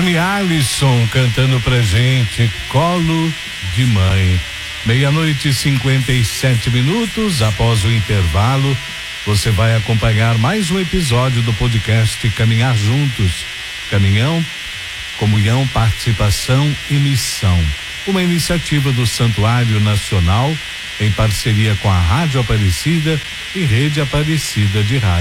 Tony Allison cantando pra gente Colo de Mãe. 00:57. Após o intervalo, você vai acompanhar mais um episódio do podcast Caminhar Juntos. Caminhão, comunhão, participação e missão. Uma iniciativa do Santuário Nacional em parceria com a Rádio Aparecida e Rede Aparecida de Rádio.